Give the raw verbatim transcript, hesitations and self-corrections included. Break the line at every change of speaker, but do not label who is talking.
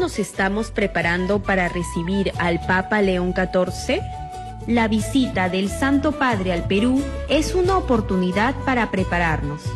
nos estamos preparando para recibir al Papa León catorce? La visita del Santo Padre al Perú es una oportunidad para prepararnos.